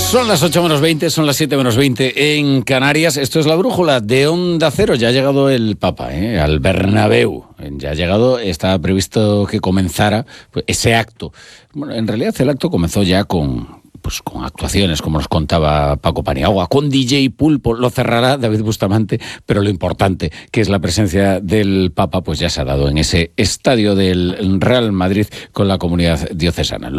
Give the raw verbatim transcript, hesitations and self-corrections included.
Son las ocho menos veinte, son las siete menos veinte en Canarias. Esto es La Brújula de Onda Cero. Ya ha llegado el Papa, ¿eh? Al Bernabéu. Ya ha llegado, estaba previsto que comenzara pues, ese acto. Bueno, en realidad el acto comenzó ya con... pues con actuaciones, como nos contaba Paco Paniagua, con D J Pulpo, lo cerrará David Bustamante, pero lo importante, que es la presencia del Papa, pues ya se ha dado en ese estadio del Real Madrid con la comunidad diocesana.